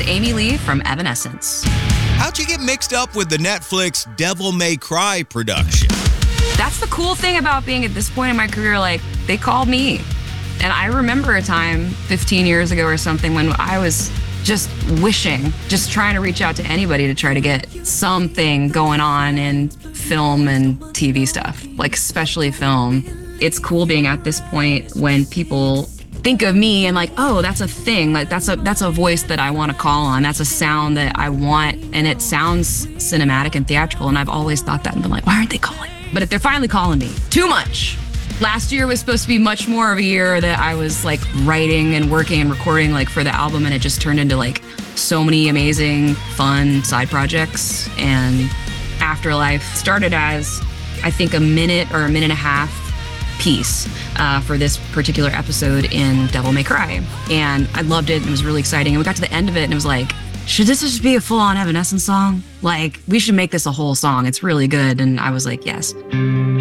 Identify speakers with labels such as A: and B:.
A: Amy Lee from Evanescence.
B: How'd you get mixed up with the Netflix Devil May Cry production?
A: That's the cool thing about being at this point in my career. Like, they called me. And I remember a time 15 years ago or something when I was just trying to reach out to anybody to try to get something going on in film and TV stuff, like especially film. It's cool being at this point when people think of me and like, oh, that's a thing. Like that's a voice that I want to call on. That's a sound that I want, and it sounds cinematic and theatrical. And I've always thought that and been like, why aren't they calling? But if they're finally calling me, too much. Last year was supposed to be much more of a year that I was like writing and working and recording like for the album, and it just turned into like so many amazing, fun side projects. And Afterlife started as, I think, a minute or a minute and a half piece for this particular episode in Devil May Cry. And I loved it. It was really exciting. And we got to the end of it and it was like, should this just be a full-on Evanescence song? Like, we should make this a whole song. It's really good. And I was like, yes.